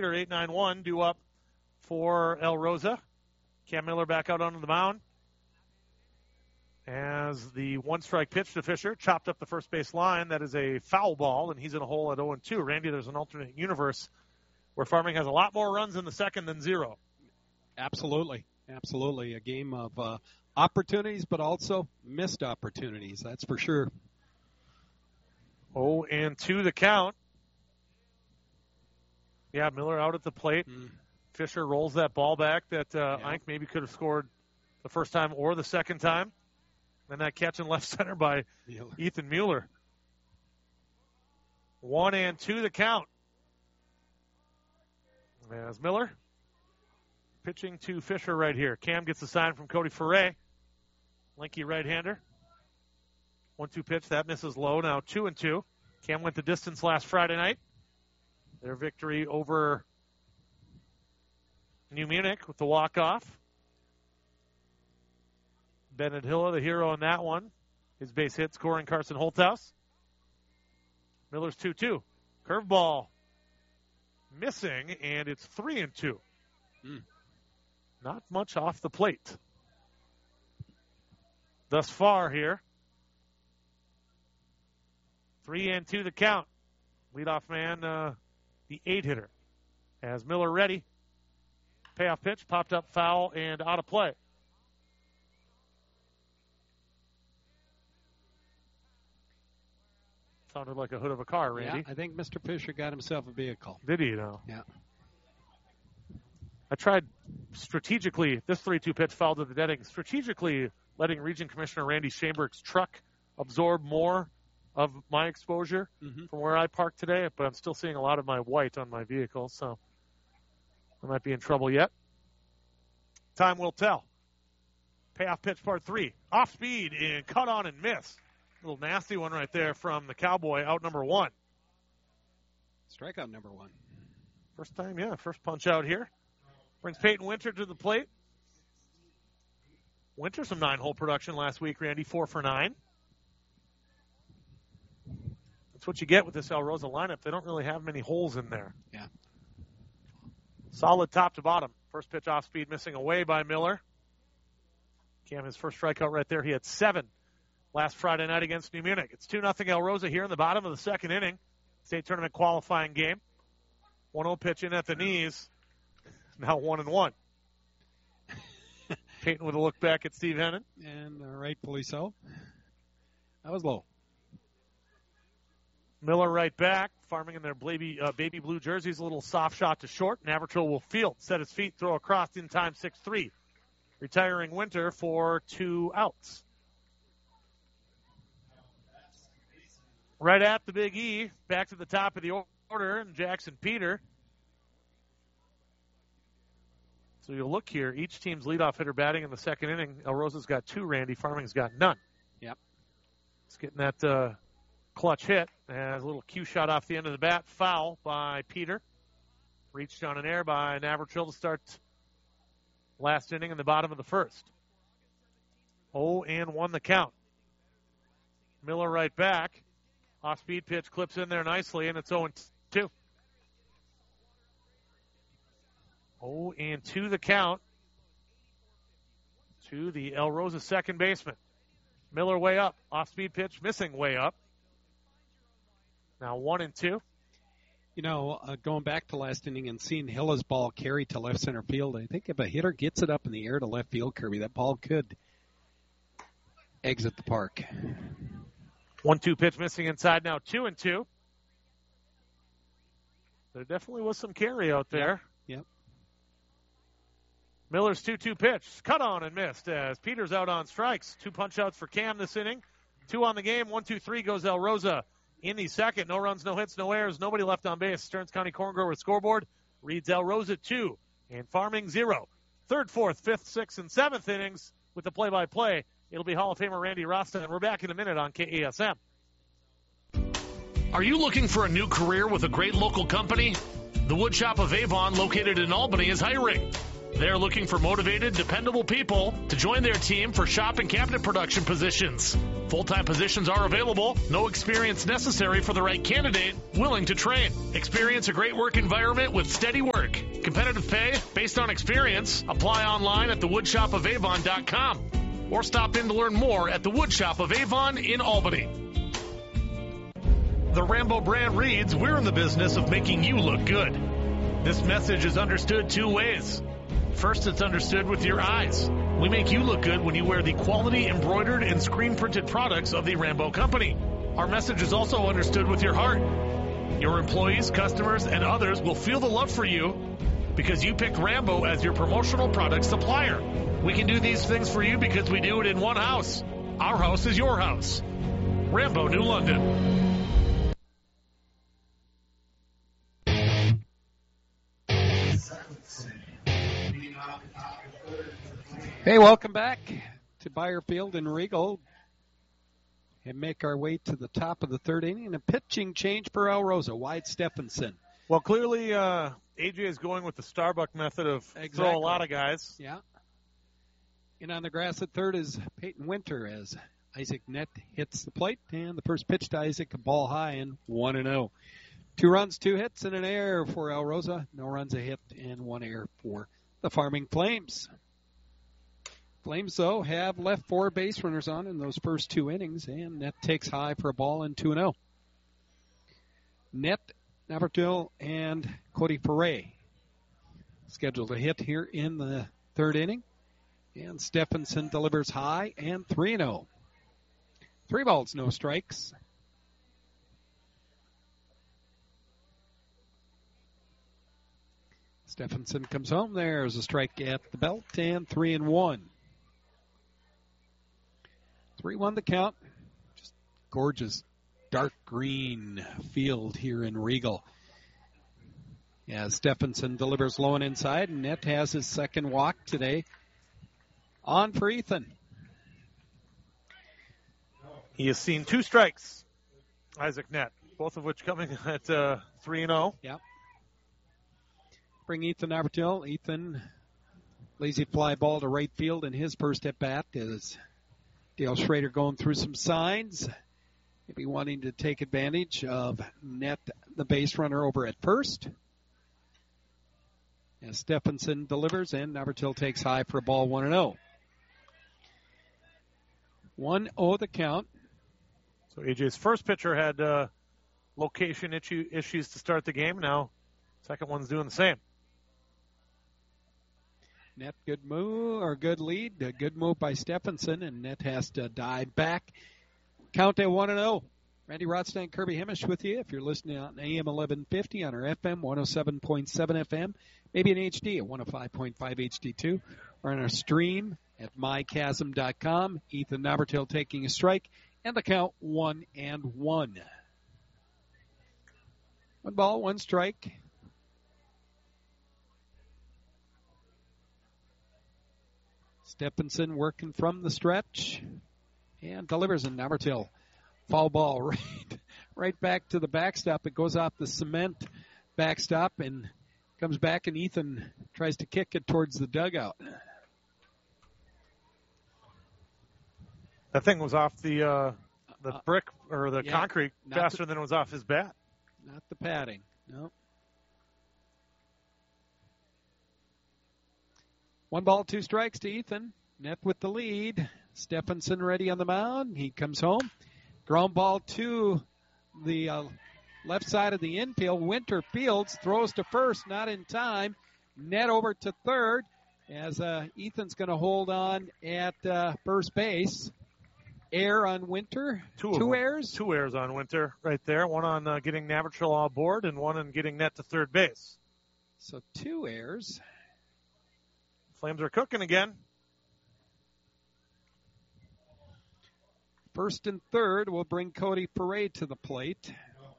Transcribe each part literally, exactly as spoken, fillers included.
Peter, eight nine one, due up for El Rosa. Cam Miller back out onto the mound. As the one-strike pitch to Fisher, chopped up the first base line. That is a foul ball, and he's in a hole at oh and two. Randy, there's an alternate universe where Farming has a lot more runs in the second than zero. Absolutely. Absolutely. A game of uh, opportunities, but also missed opportunities. That's for sure. oh and two the count. Yeah, Miller out at the plate. Mm. Fisher rolls that ball back that uh, yeah. Ike maybe could have scored the first time or the second time. And that catch in left center by Mueller. Ethan Mueller. One and two the count. As Miller pitching to Fisher right here. Cam gets the sign from Cody Ferre. Lanky right-hander. one two pitch. That misses low. Now two and two. Cam went the distance last Friday night. Their victory over New Munich with the walk-off. Bennett Hilla, the hero in that one. His base hit scoring Carson Holthouse. Miller's two two. Curveball missing, and it's three and two. Mm. Not much off the plate thus far here. Three and two the count. Leadoff man, uh, the eight hitter. As Miller ready. Payoff pitch, popped up foul and out of play. Sounded like a hood of a car, Randy. Yeah, I think Mister Fisher got himself a vehicle. Did he, though? Yeah. I tried strategically, this three two pitch foul to the deading, strategically letting Region Commissioner Randy Schaenberg's truck absorb more of my exposure mm-hmm. from where I parked today, but I'm still seeing a lot of my white on my vehicle, so I might be in trouble yet. Time will tell. Payoff pitch part three. Off speed and cut on and miss. Little nasty one right there from the Cowboy, out number one. Strikeout number one. First time, yeah, first punch out here. Brings Peyton Winter to the plate. Winter, some nine-hole production last week, Randy, four for nine. That's what you get with this El Rosa lineup. They don't really have many holes in there. Yeah. Solid top to bottom. First pitch off speed, missing away by Miller. Cam, his first strikeout right there. He had seven last Friday night against New Munich. It's two nothing El Rosa here in the bottom of the second inning. State tournament qualifying game. one oh pitch in at the knees. Now one and one. Peyton with a look back at Steve Hennon. And uh, rightfully so. That was low. Miller right back. Farming in their baby, uh, baby blue jerseys. A little soft shot to short. Navratil will field. Set his feet. Throw across in time six three. Retiring Winter for two outs. Right at the Big E. Back to the top of the order. And Jackson Peter. So you'll look here. Each team's leadoff hitter batting in the second inning. El Rosa's got two. Randy Farming's got none. Yep. It's getting that uh, clutch hit. As a little cue shot off the end of the bat. Foul by Peter. Reached on an air by Navratil to start last inning in the bottom of the first. oh and one the count. Miller right back. Off-speed pitch clips in there nicely, and it's oh and two. oh and two the count to the El Rosa second baseman. Miller way up. Off-speed pitch missing way up. Now one and two. You know, uh, going back to last inning and seeing Hilla's ball carry to left center field, I think if a hitter gets it up in the air to left field, Kirby, that ball could exit the park. one two pitch missing inside, now two and two. There definitely was some carry out there. Yep. yep. Miller's two two pitch. Cut on and missed as Peters out on strikes. Two punch outs for Cam this inning. Two on the game. One, two, three goes El Rosa in the second. No runs, no hits, no errors. Nobody left on base. Stearns County Corn Grower scoreboard reads El Rosa two and Farming zero. Third, fourth, fifth, sixth, and seventh innings with the play-by-play. It'll be Hall of Famer Randy Rasta, and we're back in a minute on K A S M. Are you looking for a new career with a great local company? The Woodshop of Avon, located in Albany, is hiring. They're looking for motivated, dependable people to join their team for shop and cabinet production positions. Full-time positions are available. No experience necessary for the right candidate. Willing to train. Experience a great work environment with steady work. Competitive pay based on experience. Apply online at the woodshop of avon dot com or stop in to learn more at the Woodshop of Avon in Albany. The Rambo brand reads, "We're in the business of making you look good." This message is understood two ways. First, it's understood with your eyes. We make you look good when you wear the quality embroidered and screen printed products of the Rambo Company. Our message is also understood with your heart. Your employees, customers, and others will feel the love for you because you picked Rambo as your promotional product supplier. We can do these things for you because we do it in one house. Our house is your house. Rambo, New London. Hey, welcome back to Bayer Field in Regal. And make our way to the top of the third inning. And a pitching change for El Rosa. Wide Stephenson. Well, clearly uh, A J is going with the Starbuck method of exactly. throw a lot of guys. Yeah. And on the grass at third is Peyton Winter as Isaac Nett hits the plate. And the first pitch to Isaac, a ball high and one and oh. Two runs, two hits, and an error for El Rosa. No runs, a hit, and one error for the Farming Flames. Flames, though, have left four base runners on in those first two innings, and Nett takes high for a ball and two and oh. Nett, Navratil, and Cody Ferre scheduled to hit here in the third inning. And Stephenson delivers high and three and oh. Three balls, no strikes. Stephenson comes home. There's a strike at the belt, and three and one. three one the count. Just gorgeous dark green field here in Regal. As Stephenson delivers low and inside, and Nett has his second walk today. On for Ethan. He has seen two strikes, Isaac Nett, both of which coming at uh, three and oh. Yep. Bring Ethan Navratil. Ethan, lazy fly ball to right field in his first at bat is Dale Schrader going through some signs, maybe wanting to take advantage of Nett, the base runner, over at first. As Stephenson delivers, and Navratil takes high for a ball, one and oh. one oh the count. So A J's first pitcher had uh, location issue, issues to start the game. Now, second one's doing the same. Nett, good move, or good lead. A good move by Stephenson, and Nett has to dive back. Count at one and oh. Randy Rothstein, Kirby Hemish with you. If you're listening on A M eleven fifty on our F M one oh seven point seven F M, maybe in H D at one oh five point five H D two, or on our stream at my chasm dot com. Ethan Navratil taking a strike, and the count one and one. One ball, one strike. Stephenson working from the stretch and delivers, and Navratil. Foul ball right, right back to the backstop. It goes off the cement backstop and comes back, and Ethan tries to kick it towards the dugout. That thing was off the uh, the brick or the yeah, concrete faster the, than it was off his bat. Not the padding, no. One ball, two strikes to Ethan. Nett with the lead. Stephenson ready on the mound. He comes home. Ground ball to the uh, left side of the infield. Winter fields, throws to first, not in time. Nett over to third as uh, Ethan's going to hold on at uh, first base. Air on Winter. Two, two errors? Two errors on Winter right there. One on uh, getting Navratil on board and one on getting Nett to third base. So two errors. Flames are cooking again. First and third will bring Cody Ferre to the plate.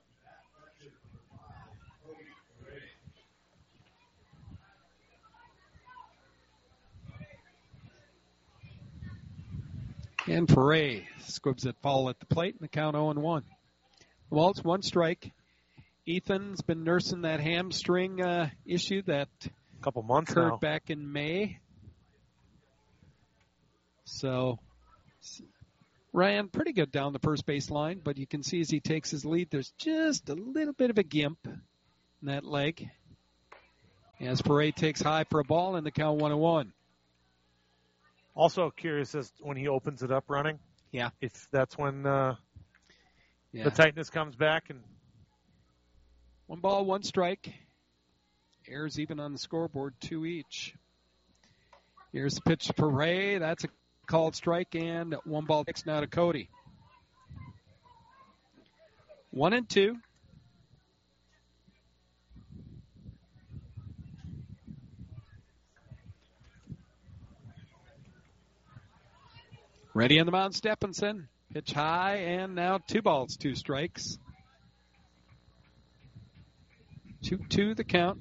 And Ferre squibs it foul at the plate, and the count oh and one. Well, it's one strike. Ethan's been nursing that hamstring uh, issue that couple months occurred now. back in May. So ran pretty good down the first base line, but you can see as he takes his lead, there's just a little bit of a gimp in that leg. As Parade takes high for a ball in the count one and one. Also curious as when he opens it up running. Yeah. If that's when uh, yeah. the tightness comes back. And one ball, one strike. Errors even on the scoreboard, two each. Here's the pitch to Parade. That's a called strike, and one ball takes now to Cody. One and two. Ready on the mound, Stephenson. Pitch high, and now two balls, two strikes. two two the count.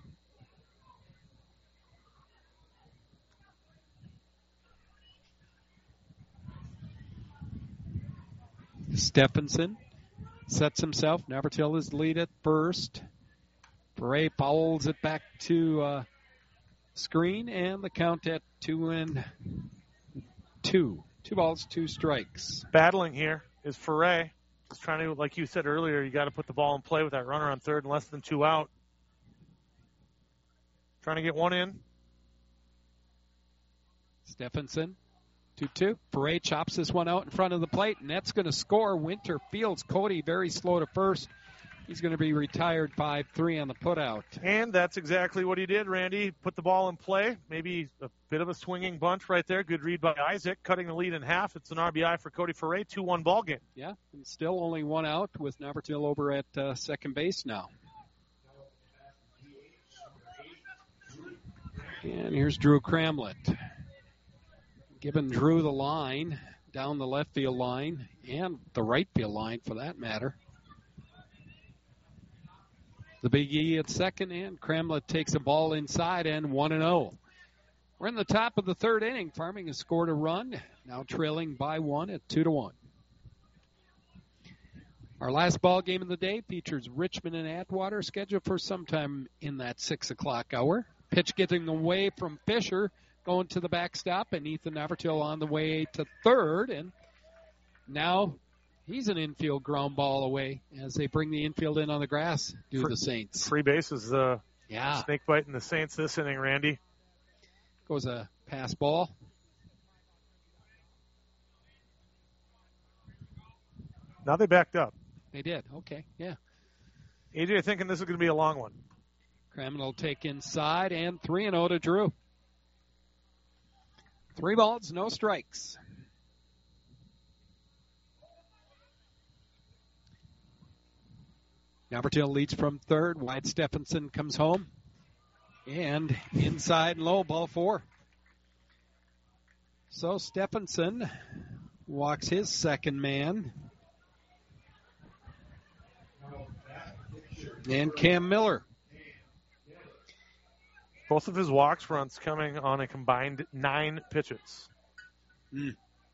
Stephenson sets himself. Navratil is the lead at first. Bray fouls it back to uh, screen, and the count at two and two. Two balls, two strikes. Battling here is Foray. Just trying to, like you said earlier, you got to put the ball in play with that runner on third and less than two out. Trying to get one in. Stephenson, two two. Foray chops this one out in front of the plate, and that's going to score. Winter fields Cody very slow to first. He's going to be retired five three on the putout. And that's exactly what he did, Randy. Put the ball in play. Maybe a bit of a swinging bunch right there. Good read by Isaac, cutting the lead in half. It's an R B I for Cody Foray, two one ball game. Yeah, and still only one out with Navratil over at uh, second base now. And here's Drew Cramlett. Giving Drew the line down the left field line and the right field line for that matter. The Big E at second, and Cramlett takes a ball inside and one and oh. We're in the top of the third inning. Farming has scored a run, now trailing by one at two to one. Our last ball game of the day features Richmond and Atwater, scheduled for sometime in that six o'clock hour. Pitch getting away from Fisher, going to the backstop, and Ethan Navratil on the way to third, and now he's an infield ground ball away as they bring the infield in on the grass, do free, the Saints. Free bases, uh, yeah. Snake biting the Saints this inning, Randy. Goes a pass ball. Now they backed up. They did, okay, yeah. A J thinking this is going to be a long one. Cramlett will take inside, and three and oh to Drew. Three balls, no strikes. Navratil leads from third. Wyatt Stephenson comes home. And inside and low, ball four. So Stephenson walks his second man. And Cam Miller. Both of his walks runs coming on a combined nine pitches. Mm.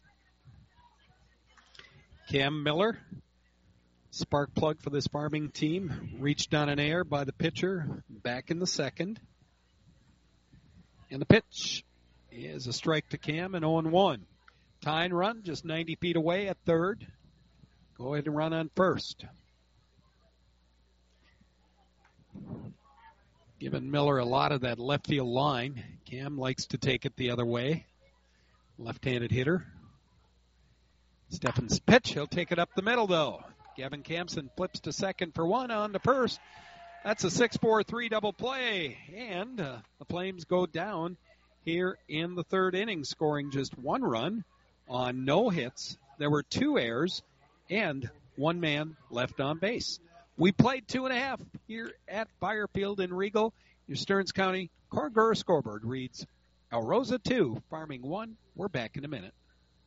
Cam Miller, spark plug for this farming team, reached on an air by the pitcher back in the second. And the pitch is a strike to Cam, and oh and one. Tying run just ninety feet away at third. Go ahead and run on first. Giving Miller a lot of that left field line. Cam likes to take it the other way. Left-handed hitter. Stephen's pitch. He'll take it up the middle, though. Gavin Campson flips to second for one, on to first. That's a six four three double play. And uh, the Flames go down here in the third inning, scoring just one run on no hits. There were two errors and one man left on base. We played two and a half here at Firefield in Regal. Your Stearns County Corgura scoreboard reads El Rosa two, Farming one. We're back in a minute.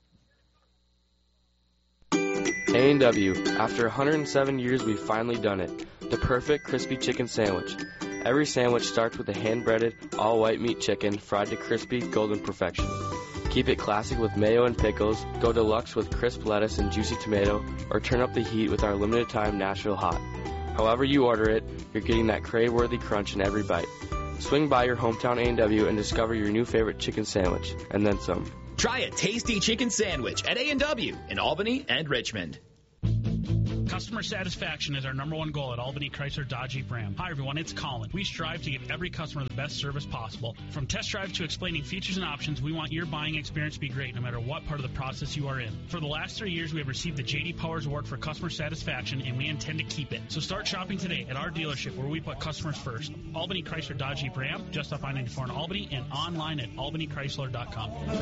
A and W. After one hundred seven years, we've finally done it. The perfect crispy chicken sandwich. Every sandwich starts with a hand-breaded, all-white meat chicken fried to crispy, golden perfection. Keep it classic with mayo and pickles, go deluxe with crisp lettuce and juicy tomato, or turn up the heat with our limited-time Nashville Hot. However you order it, you're getting that crave-worthy crunch in every bite. Swing by your hometown A and W and discover your new favorite chicken sandwich, and then some. Try a tasty chicken sandwich at A and W in Albany and Richmond. Customer satisfaction is our number one goal at Albany Chrysler Dodge Jeep Ram. Hi everyone, it's Colin. We strive to give every customer the best service possible. From test drive to explaining features and options, we want your buying experience to be great no matter what part of the process you are in. For the last three years, we have received the J D Powers Award for customer satisfaction, and we intend to keep it. So start shopping today at our dealership where we put customers first. Albany Chrysler Dodge Jeep Ram, just off I ninety-four in Albany, and online at albany chrysler dot com.